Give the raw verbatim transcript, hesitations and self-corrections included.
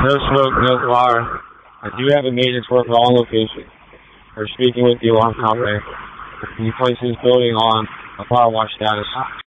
No smoke, no fire. I do have a maintenance worker on location. We're speaking with the alarm company. Can you place this building on a power wash status?